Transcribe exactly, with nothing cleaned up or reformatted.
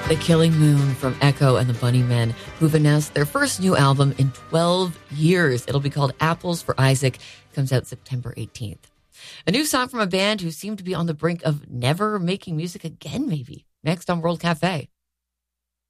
The Killing Moon from Echo and the Bunnymen, who've announced their first new album in twelve years. It'll be called Apples for Isaac. It comes out September eighteenth. A new song from a band who seem to be on the brink of never making music again, maybe. Next on World Cafe.